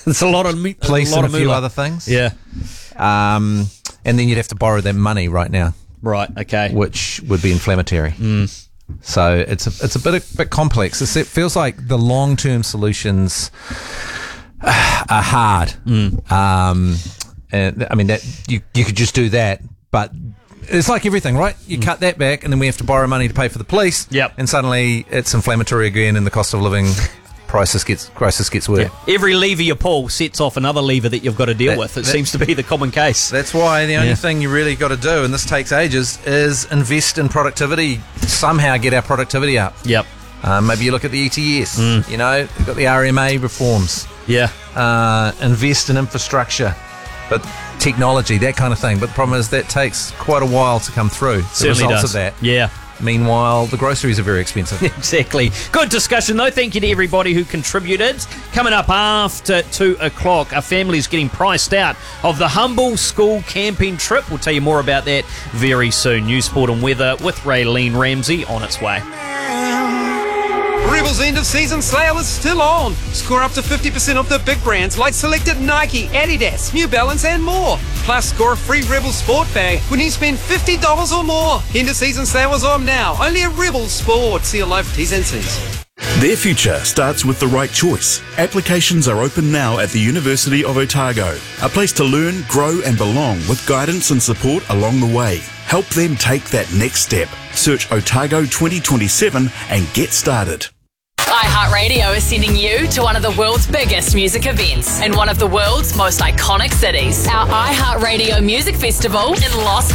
It's a lot of police a lot and a of few moolah. other things. Yeah. And then you'd have to borrow that money right now, Right. Okay. which would be inflammatory. So it's a bit complex. It feels like the long-term solutions are hard. And I mean that you could just do that, but it's like everything, right? You cut that back, and then we have to borrow money to pay for the police. Yep. And suddenly it's inflammatory again, and the cost of living crisis gets worse. Every lever you pull sets off another lever that you've got to deal with. It seems to be the common case. That's why the only thing you really got to do, and this takes ages, is invest in productivity. Somehow get our productivity up. Yep. Maybe you look at the ETS. You know, you've got the RMA reforms. Yeah. Invest in infrastructure, but technology, that kind of thing. But the problem is that takes quite a while to come through. The Certainly results does. of that. Yeah. Meanwhile, the groceries are very expensive. Exactly. Good discussion, though. Thank you to everybody who contributed. Coming up after 2 o'clock, a family's getting priced out of the Humble School camping trip. We'll tell you more about that very soon. News, sport and weather with Raylene Ramsey on its way. Rebels end of season sale is still on. Score up to 50% off the big brands like selected Nike, Adidas, New Balance and more. Plus score a free Rebels sport bag when you spend $50 or more. End of season sale is on now. Only at Rebels Sport. See your live T's and C's. Their future starts with the right choice. Applications are open now at the University of Otago. A place to learn, grow and belong with guidance and support along the way. Help them take that next step. Search Otago 2027 and get started. iHeartRadio is sending you to one of the world's biggest music events in one of the world's most iconic cities. Our iHeartRadio Music Festival in Las Vegas.